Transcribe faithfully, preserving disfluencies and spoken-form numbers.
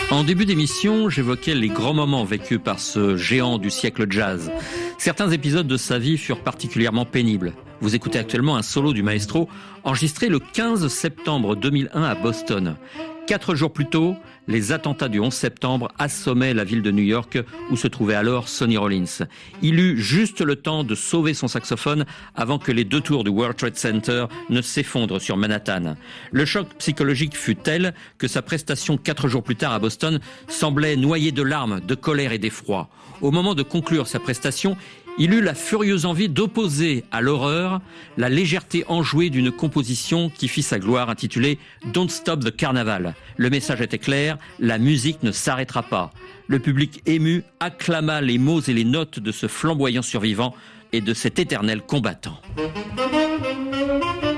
En début d'émission, j'évoquais les grands moments vécus par ce géant du siècle jazz. Certains épisodes de sa vie furent particulièrement pénibles. Vous écoutez actuellement un solo du maestro enregistré le quinze septembre deux mille un à Boston. Quatre jours plus tôt, les attentats du onze septembre assommaient la ville de New York où se trouvait alors Sonny Rollins. Il eut juste le temps de sauver son saxophone avant que les deux tours du World Trade Center ne s'effondrent sur Manhattan. Le choc psychologique fut tel que sa prestation quatre jours plus tard à Boston semblait noyée de larmes, de colère et d'effroi. Au moment de conclure sa prestation, il eut la furieuse envie d'opposer à l'horreur la légèreté enjouée d'une composition qui fit sa gloire intitulée « Don't Stop the Carnival ». Le message était clair, la musique ne s'arrêtera pas. Le public ému acclama les mots et les notes de ce flamboyant survivant et de cet éternel combattant.